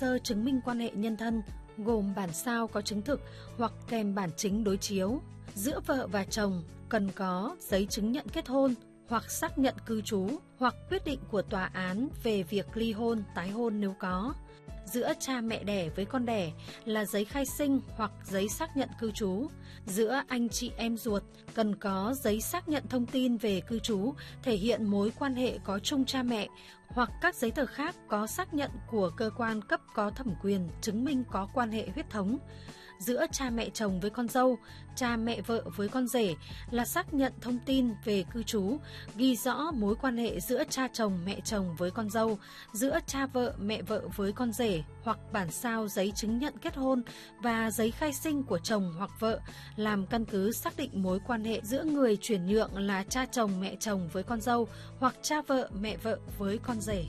sơ chứng minh quan hệ nhân thân gồm bản sao có chứng thực hoặc kèm bản chính đối chiếu. Giữa vợ và chồng cần có giấy chứng nhận kết hôn hoặc xác nhận cư trú hoặc quyết định của tòa án về việc ly hôn, tái hôn nếu có. Giữa cha mẹ đẻ với con đẻ là giấy khai sinh hoặc giấy xác nhận cư trú. Giữa anh chị em ruột cần có giấy xác nhận thông tin về cư trú, thể hiện mối quan hệ có chung cha mẹ, hoặc các giấy tờ khác có xác nhận của cơ quan cấp có thẩm quyền chứng minh có quan hệ huyết thống. Giữa cha mẹ chồng với con dâu, cha mẹ vợ với con rể là xác nhận thông tin về cư trú, ghi rõ mối quan hệ giữa cha chồng mẹ chồng với con dâu, giữa cha vợ mẹ vợ với con rể, hoặc bản sao giấy chứng nhận kết hôn và giấy khai sinh của chồng hoặc vợ làm căn cứ xác định mối quan hệ giữa người chuyển nhượng là cha chồng mẹ chồng với con dâu hoặc cha vợ mẹ vợ với con rể.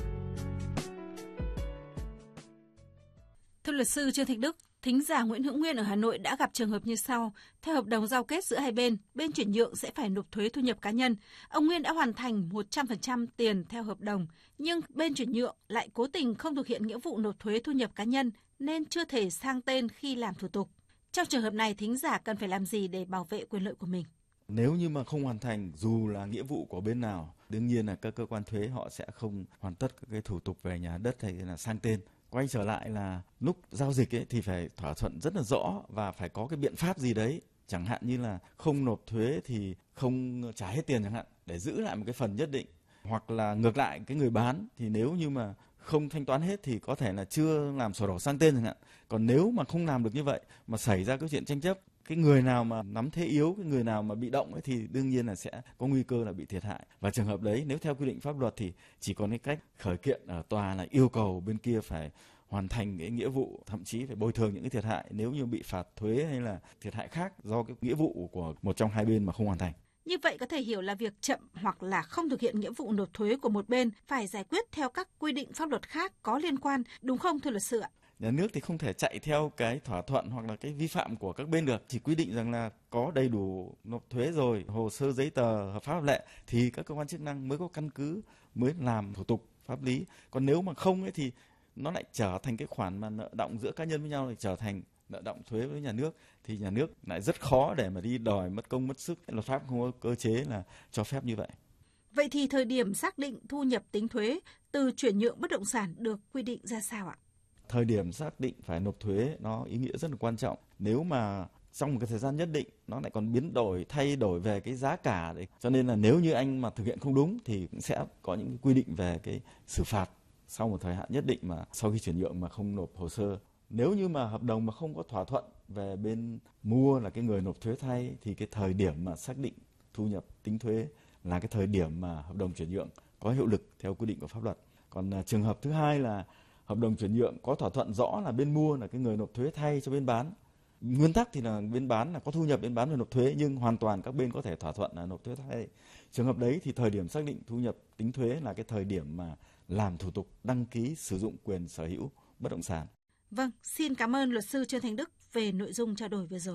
Thưa luật sư Trương Thanh Đức, thính giả Nguyễn Hữu Nguyên ở Hà Nội đã gặp trường hợp như sau. Theo hợp đồng giao kết giữa hai bên, bên chuyển nhượng sẽ phải nộp thuế thu nhập cá nhân. Ông Nguyên đã hoàn thành 100% tiền theo hợp đồng, nhưng bên chuyển nhượng lại cố tình không thực hiện nghĩa vụ nộp thuế thu nhập cá nhân nên chưa thể sang tên khi làm thủ tục. Trong trường hợp này, thính giả cần phải làm gì để bảo vệ quyền lợi của mình? Nếu như mà không hoàn thành dù là nghĩa vụ của bên nào, đương nhiên là các cơ quan thuế họ sẽ không hoàn tất các cái thủ tục về nhà đất hay là sang tên. Quay trở lại là lúc giao dịch ấy thì phải thỏa thuận rất là rõ và phải có cái biện pháp gì đấy, chẳng hạn như là không nộp thuế thì không trả hết tiền chẳng hạn, để giữ lại một cái phần nhất định, hoặc là ngược lại cái người bán thì nếu như mà không thanh toán hết thì có thể là chưa làm sổ đỏ sang tên chẳng hạn. Còn nếu mà không làm được như vậy mà xảy ra cái chuyện tranh chấp, cái người nào mà nắm thế yếu, cái người nào mà bị động ấy thì đương nhiên là sẽ có nguy cơ là bị thiệt hại. Và trường hợp đấy nếu theo quy định pháp luật thì chỉ có cái cách khởi kiện ở tòa là yêu cầu bên kia phải hoàn thành cái nghĩa vụ, thậm chí phải bồi thường những cái thiệt hại nếu như bị phạt thuế hay là thiệt hại khác do cái nghĩa vụ của một trong hai bên mà không hoàn thành. Như vậy có thể hiểu là việc chậm hoặc là không thực hiện nghĩa vụ nộp thuế của một bên phải giải quyết theo các quy định pháp luật khác có liên quan, đúng không thưa luật sư ạ? Nhà nước thì không thể chạy theo cái thỏa thuận hoặc là cái vi phạm của các bên được, chỉ quy định rằng là có đầy đủ nộp thuế rồi, hồ sơ giấy tờ hợp pháp hợp lệ thì các cơ quan chức năng mới có căn cứ mới làm thủ tục pháp lý. Còn nếu mà không ấy thì nó lại trở thành cái khoản mà nợ đọng giữa cá nhân với nhau, lại trở thành nợ đọng thuế với nhà nước, thì nhà nước lại rất khó để mà đi đòi mất công mất sức. Luật pháp không có cơ chế là cho phép như vậy. Vậy thì thời điểm xác định thu nhập tính thuế từ chuyển nhượng bất động sản được quy định ra sao ạ? Thời điểm xác định phải nộp thuế nó ý nghĩa rất là quan trọng. Nếu mà trong một cái thời gian nhất định nó lại còn biến đổi, thay đổi về cái giá cả đấy, cho nên là nếu như anh mà thực hiện không đúng thì cũng sẽ có những quy định về cái xử phạt sau một thời hạn nhất định mà sau khi chuyển nhượng mà không nộp hồ sơ. Nếu như mà hợp đồng mà không có thỏa thuận về bên mua là cái người nộp thuế thay thì cái thời điểm mà xác định thu nhập tính thuế là cái thời điểm mà hợp đồng chuyển nhượng có hiệu lực theo quy định của pháp luật. Còn trường hợp thứ hai là hợp đồng chuyển nhượng có thỏa thuận rõ là bên mua là cái người nộp thuế thay cho bên bán. Nguyên tắc thì là bên bán là có thu nhập bên bán phải nộp thuế, nhưng hoàn toàn các bên có thể thỏa thuận là nộp thuế thay. Trường hợp đấy thì thời điểm xác định thu nhập tính thuế là cái thời điểm mà làm thủ tục đăng ký sử dụng quyền sở hữu bất động sản. Vâng, xin cảm ơn luật sư Trương Thanh Đức về nội dung trao đổi vừa rồi.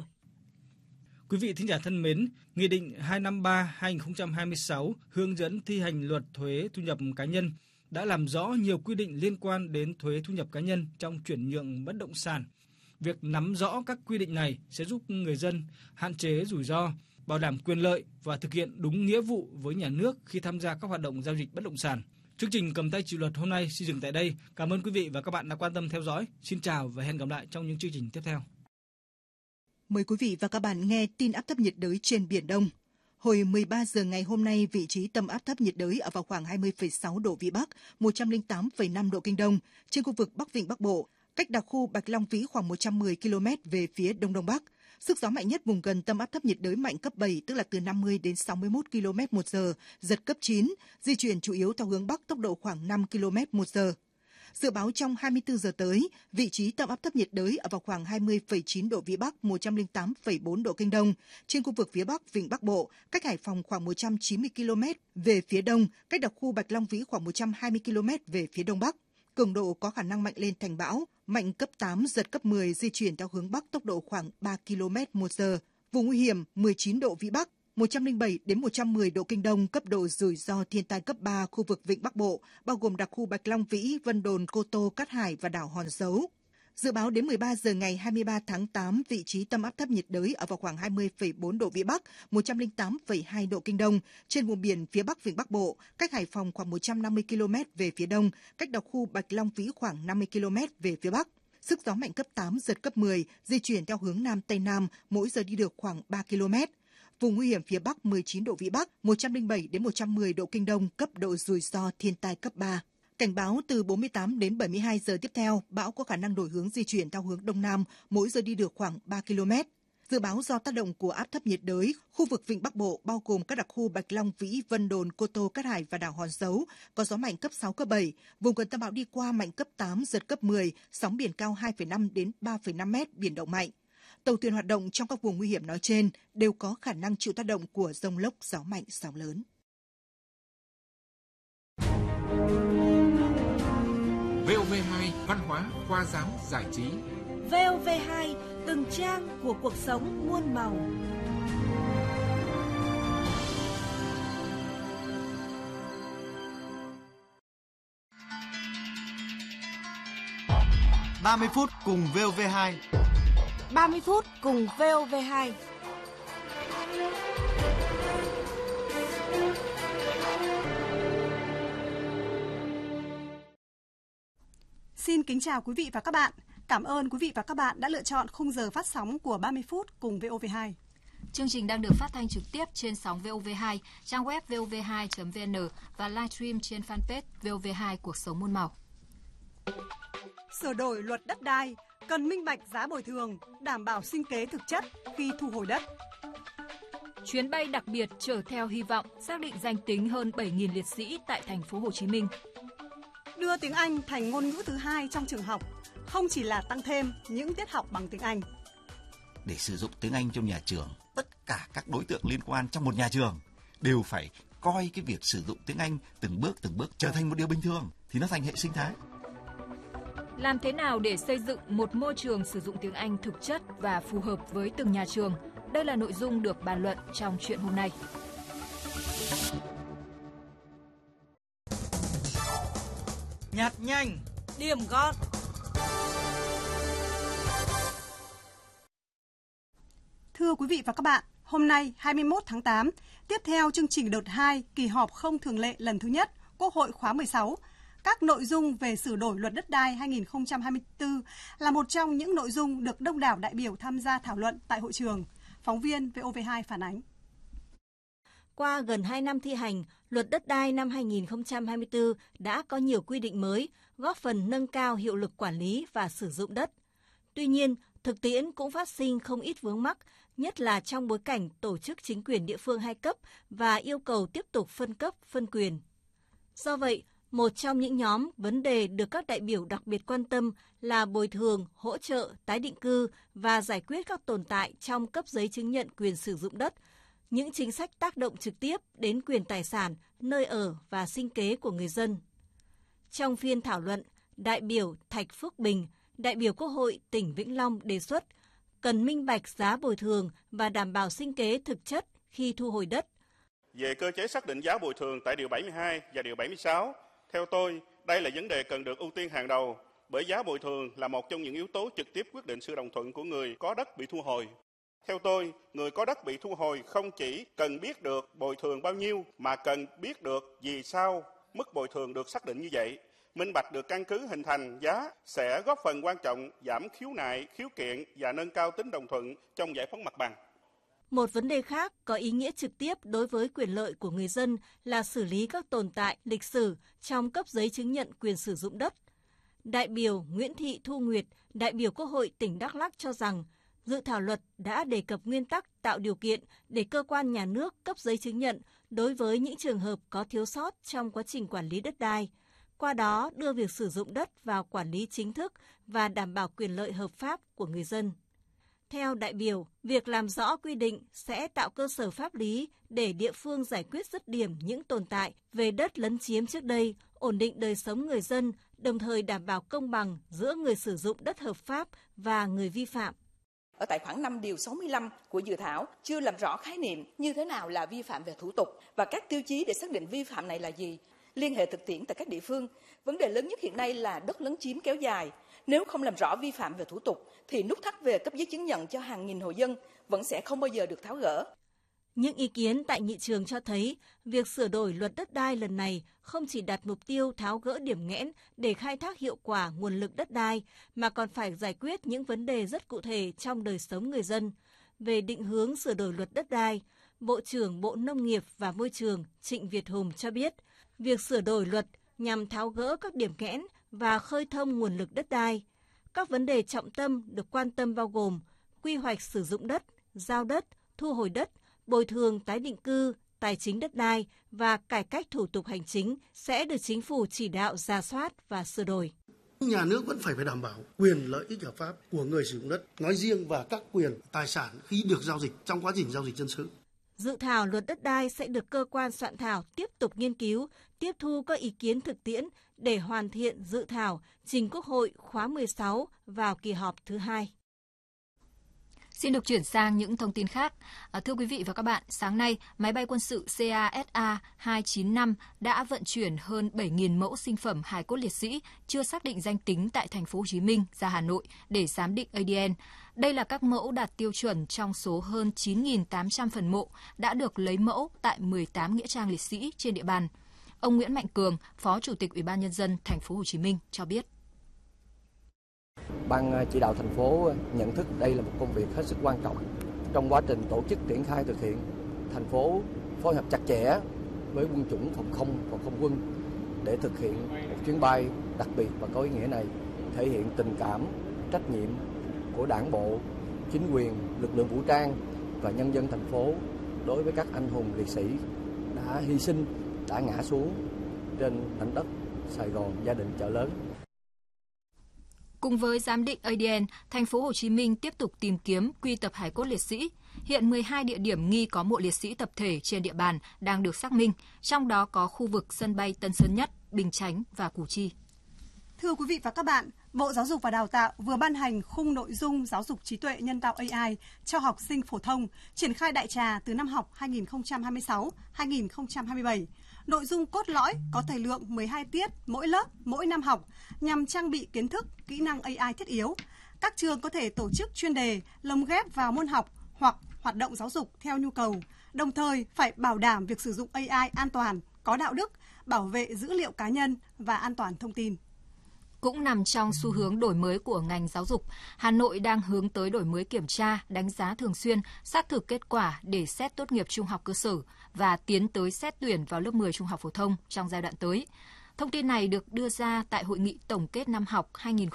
Quý vị thính giả thân mến, Nghị định 253/2026 hướng dẫn thi hành luật thuế thu nhập cá nhân đã làm rõ nhiều quy định liên quan đến thuế thu nhập cá nhân trong chuyển nhượng bất động sản. Việc nắm rõ các quy định này sẽ giúp người dân hạn chế rủi ro, bảo đảm quyền lợi và thực hiện đúng nghĩa vụ với nhà nước khi tham gia các hoạt động giao dịch bất động sản. Chương trình Cầm tay chịu luật hôm nay xin dừng tại đây. Cảm ơn quý vị và các bạn đã quan tâm theo dõi. Xin chào và hẹn gặp lại trong những chương trình tiếp theo. Mời quý vị và các bạn nghe tin áp thấp nhiệt đới trên Biển Đông. Hồi 13 giờ ngày hôm nay, vị trí tâm áp thấp nhiệt đới ở vào khoảng 20,6 độ Vĩ Bắc, 108,5 độ Kinh Đông, trên khu vực Bắc Vịnh Bắc Bộ, cách đặc khu Bạch Long Vĩ khoảng 110 km về phía Đông Đông Bắc. Sức gió mạnh nhất vùng gần tâm áp thấp nhiệt đới mạnh cấp 7, tức là từ 50 đến 61 km/h, giật cấp 9, di chuyển chủ yếu theo hướng Bắc, tốc độ khoảng 5 km/h. Dự báo trong 24 giờ tới, vị trí tâm áp thấp nhiệt đới ở vào khoảng 20,9 độ Vĩ Bắc, 108,4 độ Kinh Đông, trên khu vực phía Bắc Vịnh Bắc Bộ, cách Hải Phòng khoảng 190 km về phía Đông, cách đặc khu Bạch Long Vĩ khoảng 120 km về phía Đông Bắc. Cường độ có khả năng mạnh lên thành bão, mạnh cấp 8, giật cấp 10, di chuyển theo hướng Bắc, tốc độ khoảng 3 km/h. Vùng nguy hiểm 19 độ Vĩ Bắc, 107 đến 110 độ Kinh Đông, cấp độ rủi ro thiên tai cấp 3, khu vực Vịnh Bắc Bộ, bao gồm đặc khu Bạch Long Vĩ, Vân Đồn, Cô Tô, Cát Hải và đảo Hòn Dấu. Dự báo đến 13 giờ ngày 23 tháng 8, vị trí tâm áp thấp nhiệt đới ở vào khoảng 20,4 độ Vĩ Bắc, 108,2 độ Kinh Đông, trên vùng biển phía Bắc Vịnh Bắc Bộ, cách Hải Phòng khoảng 150 km về phía đông, cách đặc khu Bạch Long Vĩ khoảng 50 km về phía Bắc. Sức gió mạnh cấp 8, giật cấp 10, di chuyển theo hướng Nam Tây Nam, mỗi giờ đi được khoảng 3 km. Vùng nguy hiểm phía Bắc 19 độ Vĩ Bắc, 107 đến 110 độ Kinh Đông, cấp độ rủi ro thiên tai cấp 3. Cảnh báo từ 48 đến 72 giờ tiếp theo, bão có khả năng đổi hướng di chuyển theo hướng Đông Nam, mỗi giờ đi được khoảng 3 km. Dự báo do tác động của áp thấp nhiệt đới, khu vực Vịnh Bắc Bộ bao gồm các đặc khu Bạch Long Vĩ, Vân Đồn, Cô Tô, Cát Hải và đảo Hòn Dấu có gió mạnh cấp 6, cấp 7, vùng gần tâm bão đi qua mạnh cấp 8, giật cấp 10, sóng biển cao 2,5 đến 3,5 mét, biển động mạnh. Tàu thuyền hoạt động trong các vùng nguy hiểm nói trên đều có khả năng chịu tác động của dông lốc, gió mạnh, sóng lớn. VOV2 Văn hóa, khoa giáo, giải trí. VOV2 từng trang của cuộc sống muôn màu. ...30 phút cùng VOV2. 30 phút cùng VOV2. Xin kính chào quý vị và các bạn. Cảm ơn quý vị và các bạn đã lựa chọn khung giờ phát sóng của 30 phút cùng VOV2. Chương trình đang được phát thanh trực tiếp trên sóng VOV2, trang web vov2.vn và livestream trên fanpage VOV2 Cuộc sống muôn màu. Sửa đổi luật đất đai, cần minh bạch giá bồi thường, đảm bảo sinh kế thực chất khi thu hồi đất. Chuyến bay đặc biệt chở theo hy vọng xác định danh tính hơn 7.000 liệt sĩ tại thành phố Hồ Chí Minh. Đưa tiếng Anh thành ngôn ngữ thứ hai trong trường học, không chỉ là tăng thêm những tiết học bằng tiếng Anh. Để sử dụng tiếng Anh trong nhà trường, tất cả các đối tượng liên quan trong một nhà trường đều phải coi cái việc sử dụng tiếng Anh từng bước trở thành một điều bình thường, thì nó thành hệ sinh thái. Làm thế nào để xây dựng một môi trường sử dụng tiếng Anh thực chất và phù hợp với từng nhà trường? Đây là nội dung được bàn luận trong chuyện hôm nay. Nhặt nhanh, Điểm gọn. Thưa quý vị và các bạn, hôm nay 21 tháng 8, tiếp theo chương trình đợt 2 kỳ họp không thường lệ lần thứ nhất Quốc hội khóa 16, các nội dung về sửa đổi luật đất đai 2024 là một trong những nội dung được đông đảo đại biểu tham gia thảo luận tại hội trường. Phóng viên VOV2 phản ánh. Qua gần 2 năm thi hành, luật đất đai năm 2024 đã có nhiều quy định mới, góp phần nâng cao hiệu lực quản lý và sử dụng đất. Tuy nhiên, thực tiễn cũng phát sinh không ít vướng mắc, nhất là trong bối cảnh tổ chức chính quyền địa phương hai cấp và yêu cầu tiếp tục phân cấp, phân quyền. Do vậy, một trong những nhóm vấn đề được các đại biểu đặc biệt quan tâm là bồi thường, hỗ trợ, tái định cư và giải quyết các tồn tại trong cấp giấy chứng nhận quyền sử dụng đất, những chính sách tác động trực tiếp đến quyền tài sản, nơi ở và sinh kế của người dân. Trong phiên thảo luận, đại biểu Thạch Phước Bình, đại biểu Quốc hội tỉnh Vĩnh Long đề xuất cần minh bạch giá bồi thường và đảm bảo sinh kế thực chất khi thu hồi đất. Về cơ chế xác định giá bồi thường tại Điều 72 và Điều 76, theo tôi, đây là vấn đề cần được ưu tiên hàng đầu, bởi giá bồi thường là một trong những yếu tố trực tiếp quyết định sự đồng thuận của người có đất bị thu hồi. Theo tôi, người có đất bị thu hồi không chỉ cần biết được bồi thường bao nhiêu, mà cần biết được vì sao mức bồi thường được xác định như vậy. Minh bạch được căn cứ hình thành giá sẽ góp phần quan trọng giảm khiếu nại, khiếu kiện và nâng cao tính đồng thuận trong giải phóng mặt bằng. Một vấn đề khác có ý nghĩa trực tiếp đối với quyền lợi của người dân là xử lý các tồn tại lịch sử trong cấp giấy chứng nhận quyền sử dụng đất. Đại biểu Nguyễn Thị Thu Nguyệt, đại biểu Quốc hội tỉnh Đắk Lắk cho rằng, dự thảo luật đã đề cập nguyên tắc tạo điều kiện để cơ quan nhà nước cấp giấy chứng nhận đối với những trường hợp có thiếu sót trong quá trình quản lý đất đai, qua đó đưa việc sử dụng đất vào quản lý chính thức và đảm bảo quyền lợi hợp pháp của người dân. Theo đại biểu, việc làm rõ quy định sẽ tạo cơ sở pháp lý để địa phương giải quyết dứt điểm những tồn tại về đất lấn chiếm trước đây, ổn định đời sống người dân, đồng thời đảm bảo công bằng giữa người sử dụng đất hợp pháp và người vi phạm. Ở tại khoản 5 điều 65 của dự thảo chưa làm rõ khái niệm như thế nào là vi phạm về thủ tục và các tiêu chí để xác định vi phạm này là gì. Liên hệ thực tiễn tại các địa phương, vấn đề lớn nhất hiện nay là đất lấn chiếm kéo dài. Nếu không làm rõ vi phạm về thủ tục thì nút thắt về cấp giấy chứng nhận cho hàng nghìn hộ dân vẫn sẽ không bao giờ được tháo gỡ. Những ý kiến tại nghị trường cho thấy việc sửa đổi luật đất đai lần này không chỉ đặt mục tiêu tháo gỡ điểm nghẽn để khai thác hiệu quả nguồn lực đất đai, mà còn phải giải quyết những vấn đề rất cụ thể trong đời sống người dân. Về định hướng sửa đổi luật đất đai, Bộ trưởng Bộ Nông nghiệp và Môi trường Trịnh Việt Hùng cho biết, việc sửa đổi luật nhằm tháo gỡ các điểm nghẽn và khơi thông nguồn lực đất đai. Các vấn đề trọng tâm được quan tâm bao gồm quy hoạch sử dụng đất, giao đất, thu hồi đất, bồi thường tái định cư, tài chính đất đai và cải cách thủ tục hành chính sẽ được chính phủ chỉ đạo rà soát và sửa đổi. Nhà nước vẫn phải đảm bảo quyền lợi ích hợp pháp của người sử dụng đất nói riêng và các quyền tài sản khi được giao dịch trong quá trình giao dịch dân sự. Dự thảo luật đất đai sẽ được cơ quan soạn thảo tiếp tục nghiên cứu, tiếp thu các ý kiến thực tiễn để hoàn thiện dự thảo trình Quốc hội khóa 16 vào kỳ họp thứ 2. Xin được chuyển sang những thông tin khác. Thưa quý vị và các bạn, sáng nay, máy bay quân sự CASA-295 đã vận chuyển hơn 7.000 mẫu sinh phẩm hài cốt liệt sĩ chưa xác định danh tính tại thành phố Hồ Chí Minh ra Hà Nội để giám định ADN. Đây là các mẫu đạt tiêu chuẩn trong số hơn 9.800 phần mộ đã được lấy mẫu tại 18 nghĩa trang liệt sĩ trên địa bàn. Ông Nguyễn Mạnh Cường, Phó Chủ tịch Ủy ban Nhân dân thành phố Hồ Chí Minh cho biết. Ban chỉ đạo thành phố nhận thức đây là một công việc hết sức quan trọng. Trong quá trình tổ chức triển khai thực hiện, thành phố phối hợp chặt chẽ với quân chủng phòng không và không quân để thực hiện một chuyến bay đặc biệt và có ý nghĩa này, thể hiện tình cảm, trách nhiệm của Đảng bộ, chính quyền, lực lượng vũ trang và nhân dân thành phố đối với các anh hùng liệt sĩ đã hy sinh, đã ngã xuống trên mảnh đất Sài Gòn, Gia Định, Chợ Lớn. Cùng với giám định ADN, thành phố Hồ Chí Minh tiếp tục tìm kiếm quy tập hài cốt liệt sĩ. Hiện 12 địa điểm nghi có mộ liệt sĩ tập thể trên địa bàn đang được xác minh, trong đó có khu vực sân bay Tân Sơn Nhất, Bình Chánh và Củ Chi. Thưa quý vị và các bạn, Bộ Giáo dục và Đào tạo vừa ban hành khung nội dung giáo dục trí tuệ nhân tạo AI cho học sinh phổ thông, triển khai đại trà từ năm học 2026-2027. Nội dung cốt lõi có thời lượng 12 tiết mỗi lớp, mỗi năm học nhằm trang bị kiến thức, kỹ năng AI thiết yếu. Các trường có thể tổ chức chuyên đề lồng ghép vào môn học hoặc hoạt động giáo dục theo nhu cầu, đồng thời phải bảo đảm việc sử dụng AI an toàn, có đạo đức, bảo vệ dữ liệu cá nhân và an toàn thông tin. Cũng nằm trong xu hướng đổi mới của ngành giáo dục, Hà Nội đang hướng tới đổi mới kiểm tra, đánh giá thường xuyên, xác thực kết quả để xét tốt nghiệp trung học cơ sở và tiến tới xét tuyển vào lớp 10 trung học phổ thông trong giai đoạn tới. Thông tin này được đưa ra tại hội nghị tổng kết năm học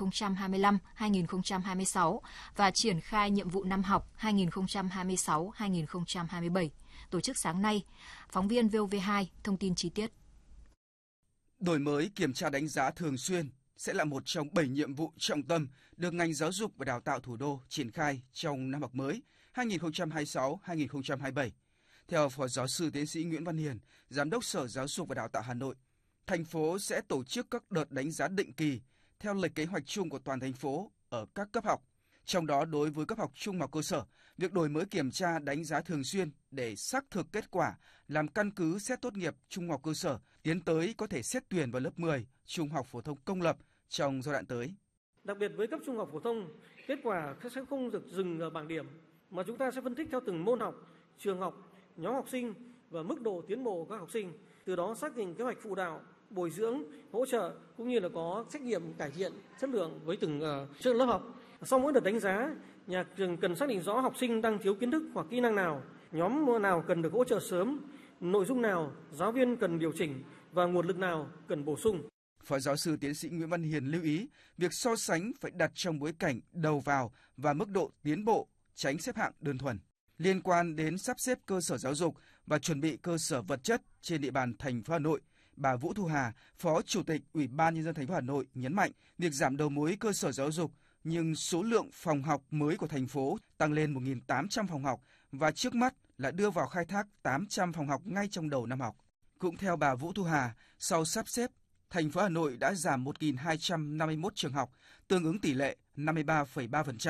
2025-2026 và triển khai nhiệm vụ năm học 2026-2027, tổ chức sáng nay. Phóng viên VOV2 thông tin chi tiết. Đổi mới kiểm tra đánh giá thường xuyên sẽ là một trong 7 nhiệm vụ trọng tâm được ngành giáo dục và đào tạo thủ đô triển khai trong năm học mới 2026-2027. Theo Phó Giáo sư Tiến sĩ Nguyễn Văn Hiền, Giám đốc Sở Giáo dục và Đào tạo Hà Nội, thành phố sẽ tổ chức các đợt đánh giá định kỳ theo lịch kế hoạch chung của toàn thành phố ở các cấp học. Trong đó, đối với cấp học trung học cơ sở, việc đổi mới kiểm tra đánh giá thường xuyên để xác thực kết quả làm căn cứ xét tốt nghiệp trung học cơ sở, tiến tới có thể xét tuyển vào lớp 10 trung học phổ thông công lập trong giai đoạn tới. Đặc biệt với cấp trung học phổ thông, kết quả sẽ không được dừng ở bảng điểm, mà chúng ta sẽ phân tích theo từng môn học, trường học, nhóm học sinh và mức độ tiến bộ của các học sinh. Từ đó xác định kế hoạch phụ đạo, bồi dưỡng, hỗ trợ cũng như là có trách nhiệm cải thiện chất lượng với từng lớp học. Sau mỗi đợt đánh giá, nhà trường cần xác định rõ học sinh đang thiếu kiến thức hoặc kỹ năng nào, nhóm nào cần được hỗ trợ sớm, nội dung nào giáo viên cần điều chỉnh và nguồn lực nào cần bổ sung. Phó Giáo sư Tiến sĩ Nguyễn Văn Hiền lưu ý, việc so sánh phải đặt trong bối cảnh đầu vào và mức độ tiến bộ, tránh xếp hạng đơn thuần. Liên quan đến sắp xếp cơ sở giáo dục và chuẩn bị cơ sở vật chất trên địa bàn thành phố Hà Nội, bà Vũ Thu Hà, Phó Chủ tịch Ủy ban Nhân dân thành phố Hà Nội nhấn mạnh việc giảm đầu mối cơ sở giáo dục nhưng số lượng phòng học mới của thành phố tăng lên 1.800 phòng học và trước mắt là đưa vào khai thác 800 phòng học ngay trong đầu năm học. Cũng theo bà Vũ Thu Hà, sau sắp xếp, thành phố Hà Nội đã giảm 1.251 trường học, tương ứng tỷ lệ 53,3%,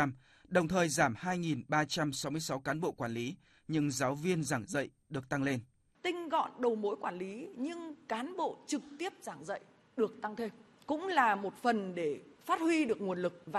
đồng thời giảm 2.366 cán bộ quản lý, nhưng giáo viên giảng dạy được tăng lên. Tinh gọn đầu mối quản lý nhưng cán bộ trực tiếp giảng dạy được tăng thêm. Cũng là một phần để phát huy được nguồn lực và